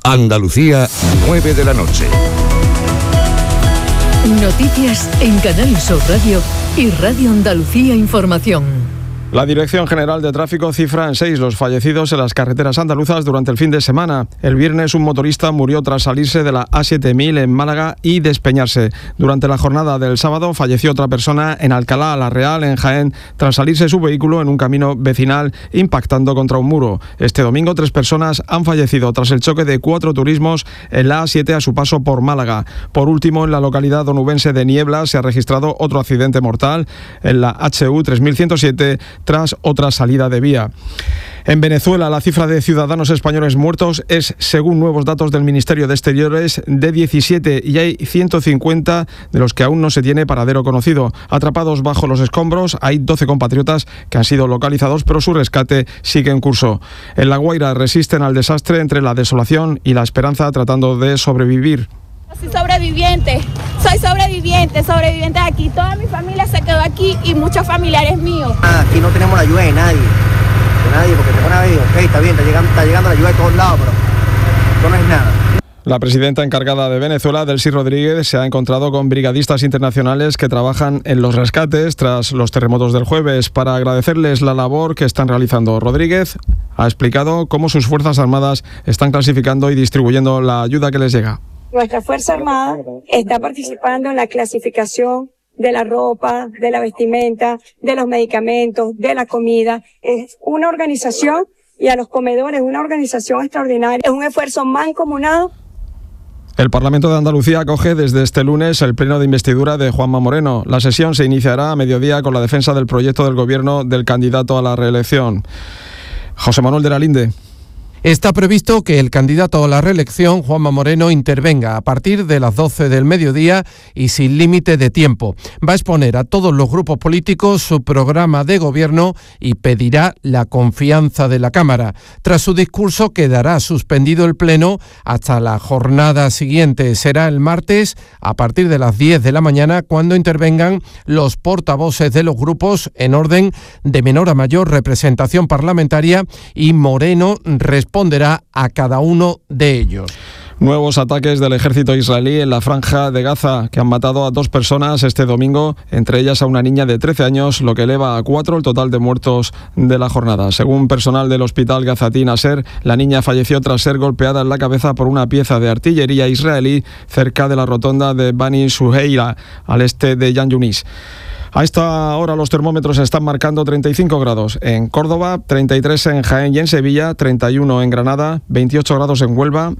Andalucía, 9 de la noche. Noticias en Canal Sur Radio y Radio Andalucía Información. La Dirección General de Tráfico cifra en 6 los fallecidos en las carreteras andaluzas durante el fin de semana. El viernes un motorista murió tras salirse de la A7000 en Málaga y despeñarse. Durante la jornada del sábado falleció otra persona en Alcalá la Real, en Jaén, tras salirse su vehículo en un camino vecinal impactando contra un muro. Este domingo 3 personas han fallecido tras el choque de 4 turismos en la A7 a su paso por Málaga. Por último, en la localidad onubense de Niebla se ha registrado otro accidente mortal en la HU 3107 tras otra salida de vía. En Venezuela, la cifra de ciudadanos españoles muertos es, según nuevos datos del Ministerio de Exteriores, de 17 y hay 150 de los que aún no se tiene paradero conocido. Atrapados bajo los escombros, hay 12 compatriotas que han sido localizados, pero su rescate sigue en curso. En La Guaira resisten al desastre entre la desolación y la esperanza, tratando de sobrevivir. Soy sobreviviente aquí. Toda mi familia se quedó aquí y muchos familiares míos. Aquí no tenemos la ayuda de nadie, porque te van a ver, ok, está bien, está llegando la ayuda de todos lados, pero esto no es nada. La presidenta encargada de Venezuela, Delcy Rodríguez, se ha encontrado con brigadistas internacionales que trabajan en los rescates tras los terremotos del jueves para agradecerles la labor que están realizando. Rodríguez ha explicado cómo sus Fuerzas Armadas están clasificando y distribuyendo la ayuda que les llega. Nuestra Fuerza Armada está participando en la clasificación de la ropa, de la vestimenta, de los medicamentos, de la comida. Es una organización, y a los comedores, una organización extraordinaria. Es un esfuerzo mancomunado. El Parlamento de Andalucía acoge desde este lunes el pleno de investidura de Juanma Moreno. La sesión se iniciará a mediodía con la defensa del proyecto del Gobierno del candidato a la reelección. José Manuel de la Linde. Está previsto que el candidato a la reelección, Juanma Moreno, intervenga a partir de las 12 del mediodía y sin límite de tiempo. Va a exponer a todos los grupos políticos su programa de gobierno y pedirá la confianza de la Cámara. Tras su discurso quedará suspendido el pleno hasta la jornada siguiente. Será el martes a partir de las 10 de la mañana cuando intervengan los portavoces de los grupos en orden de menor a mayor representación parlamentaria y Moreno responderá a cada uno de ellos. Nuevos ataques del ejército israelí en la franja de Gaza, que han matado a 2 personas este domingo, entre ellas a una niña de 13 años, lo que eleva a 4 el total de muertos de la jornada. Según personal del hospital Gazatí Nasser, la niña falleció tras ser golpeada en la cabeza por una pieza de artillería israelí cerca de la rotonda de Bani Suheila, al este de Yan Yunis. A esta hora los termómetros están marcando 35 grados en Córdoba, 33 en Jaén y en Sevilla, 31 en Granada, 28 grados en Huelva,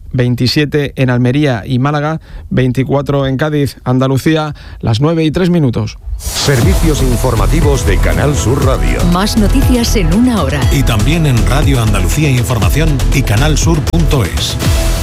27 en Almería y Málaga, 24 en Cádiz, Andalucía, las 9:03. Servicios informativos de Canal Sur Radio. Más noticias en una hora. Y también en Radio Andalucía Información y canalsur.es.